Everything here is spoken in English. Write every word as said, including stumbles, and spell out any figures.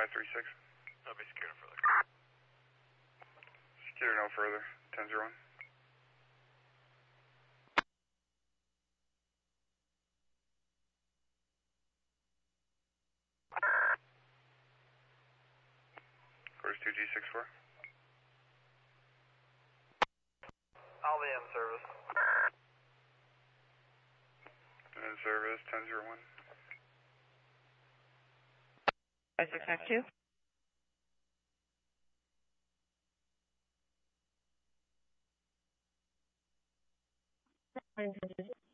five three six. I'll be secured no further. Secure no further, ten zero one. Course two G six four. I'll be in service. In service, ten zero one. five six five two. Nine